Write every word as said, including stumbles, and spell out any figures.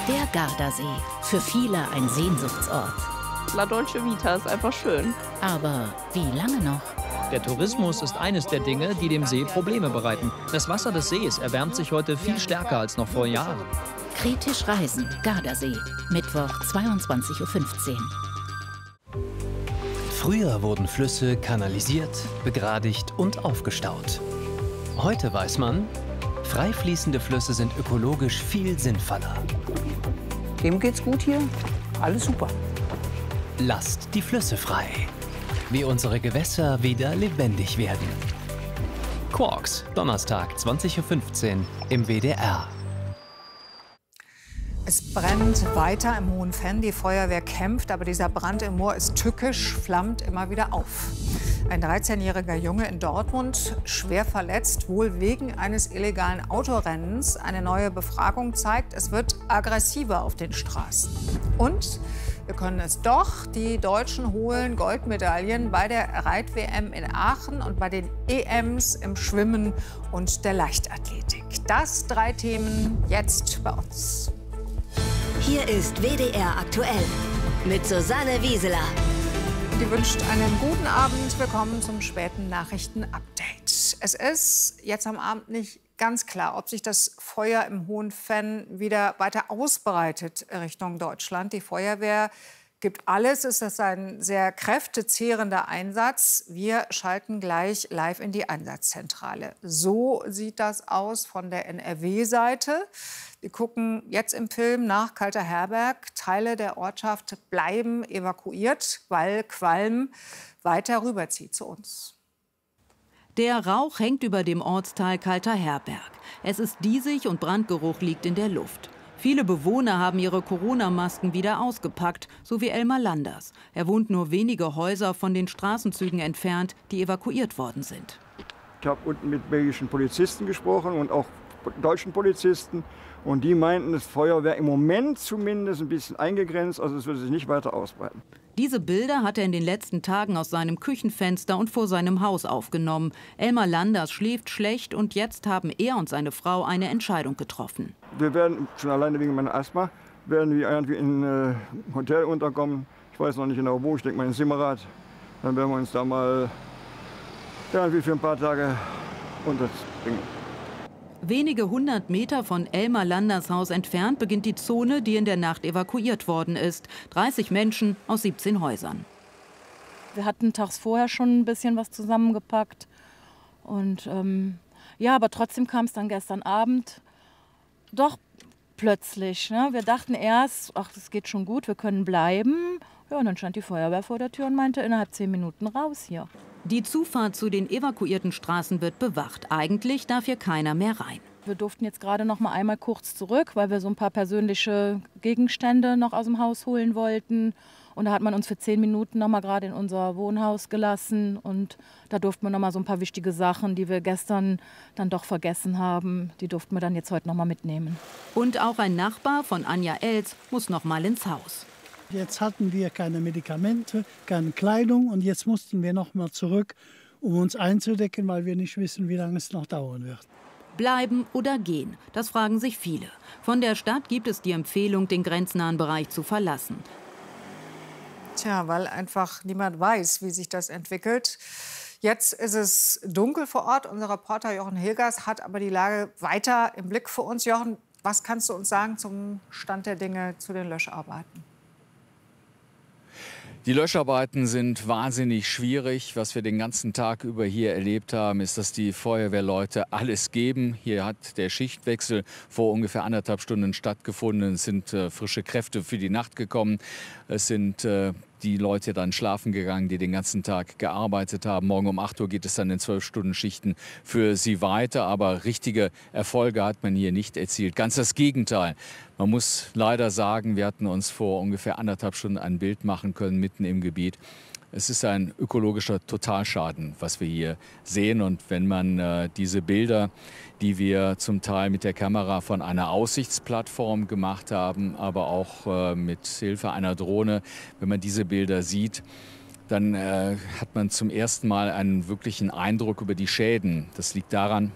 Der Gardasee, für viele ein Sehnsuchtsort. La Dolce Vita ist einfach schön. Aber wie lange noch? Der Tourismus ist eines der Dinge, die dem See Probleme bereiten. Das Wasser des Sees erwärmt sich heute viel stärker als noch vor Jahren. Kritisch reisen, Gardasee, Mittwoch zweiundzwanzig Uhr fünfzehn. Früher wurden Flüsse kanalisiert, begradigt und aufgestaut. Heute weiß man, frei fließende Flüsse sind ökologisch viel sinnvoller. Dem geht's gut hier, alles super. Lasst die Flüsse frei, wie unsere Gewässer wieder lebendig werden. Quarks, Donnerstag, zwanzig Uhr fünfzehn im W D R. Es brennt weiter im Hohen Venn. Die Feuerwehr kämpft, aber dieser Brand im Moor ist tückisch, flammt immer wieder auf. Ein dreizehnjähriger Junge in Dortmund, schwer verletzt, wohl wegen eines illegalen Autorennens. Eine neue Befragung zeigt, es wird aggressiver auf den Straßen. Und wir können es doch, die Deutschen holen Goldmedaillen bei der Reit-W M in Aachen und bei den E Ms im Schwimmen und der Leichtathletik. Das drei Themen jetzt bei uns. Hier ist W D R aktuell mit Susanne Wieseler. Die wünscht einen guten Abend. Willkommen zum späten Nachrichten-Update. Es ist jetzt am Abend nicht ganz klar, ob sich das Feuer im Hohen Venn wieder weiter ausbreitet Richtung Deutschland. Die Feuerwehr gibt alles. Es ist ein sehr kräftezehrender Einsatz. Wir schalten gleich live in die Einsatzzentrale. So sieht das aus von der N R W-Seite. Wir gucken jetzt im Film nach Kalter Herberg. Teile der Ortschaft bleiben evakuiert, weil Qualm weiter rüberzieht zu uns. Der Rauch hängt über dem Ortsteil Kalter Herberg. Es ist diesig und Brandgeruch liegt in der Luft. Viele Bewohner haben ihre Corona-Masken wieder ausgepackt, so wie Elmar Landers. Er wohnt nur wenige Häuser von den Straßenzügen entfernt, die evakuiert worden sind. Ich habe unten mit belgischen Polizisten gesprochen und auch deutschen Polizisten. Und die meinten, das Feuer wäre im Moment zumindest ein bisschen eingegrenzt, also es würde sich nicht weiter ausbreiten. Diese Bilder hat er in den letzten Tagen aus seinem Küchenfenster und vor seinem Haus aufgenommen. Elmar Landers schläft schlecht und jetzt haben er und seine Frau eine Entscheidung getroffen. Wir werden, schon alleine wegen meiner Asthma, werden wir irgendwie in ein äh, Hotel unterkommen. Ich weiß noch nicht genau wo, ich denke mal in Simmerath. Dann werden wir uns da mal irgendwie für ein paar Tage unterbringen. Wenige hundert Meter von Elmar Landers Haus entfernt beginnt die Zone, die in der Nacht evakuiert worden ist. dreißig Menschen aus siebzehn Häusern. Wir hatten tags vorher schon ein bisschen was zusammengepackt. Und ähm, ja, aber trotzdem kam es dann gestern Abend doch plötzlich. Ne? Wir dachten erst, ach, das geht schon gut, wir können bleiben. Ja, und dann stand die Feuerwehr vor der Tür und meinte, innerhalb zehn Minuten raus hier. Die Zufahrt zu den evakuierten Straßen wird bewacht. Eigentlich darf hier keiner mehr rein. Wir durften jetzt gerade noch mal einmal kurz zurück, weil wir so ein paar persönliche Gegenstände noch aus dem Haus holen wollten. Und da hat man uns für zehn Minuten noch mal gerade in unser Wohnhaus gelassen. Und da durften wir noch mal so ein paar wichtige Sachen, die wir gestern dann doch vergessen haben, die durften wir dann jetzt heute noch mal mitnehmen. Und auch ein Nachbar von Anja Els muss noch mal ins Haus. Jetzt hatten wir keine Medikamente, keine Kleidung und jetzt mussten wir noch mal zurück, um uns einzudecken, weil wir nicht wissen, wie lange es noch dauern wird. Bleiben oder gehen, das fragen sich viele. Von der Stadt gibt es die Empfehlung, den grenznahen Bereich zu verlassen. Tja, weil einfach niemand weiß, wie sich das entwickelt. Jetzt ist es dunkel vor Ort. Unser Reporter Jochen Hilgers hat aber die Lage weiter im Blick für uns. Jochen, was kannst du uns sagen zum Stand der Dinge zu den Löscharbeiten? Die Löscharbeiten sind wahnsinnig schwierig. Was wir den ganzen Tag über hier erlebt haben, ist, dass die Feuerwehrleute alles geben. Hier hat der Schichtwechsel vor ungefähr anderthalb Stunden stattgefunden. Es sind äh, frische Kräfte für die Nacht gekommen. Es sind äh, die Leute dann schlafen gegangen, die den ganzen Tag gearbeitet haben. Morgen um acht Uhr geht es dann in zwölf Stunden Schichten für sie weiter. Aber richtige Erfolge hat man hier nicht erzielt. Ganz das Gegenteil. Man muss leider sagen, wir hatten uns vor ungefähr anderthalb Stunden ein Bild machen können mitten im Gebiet. Es ist ein ökologischer Totalschaden, was wir hier sehen. Und wenn man äh, diese Bilder, die wir zum Teil mit der Kamera von einer Aussichtsplattform gemacht haben, aber auch äh, mit Hilfe einer Drohne, wenn man diese Bilder sieht, dann äh, hat man zum ersten Mal einen wirklichen Eindruck über die Schäden. Das liegt daran,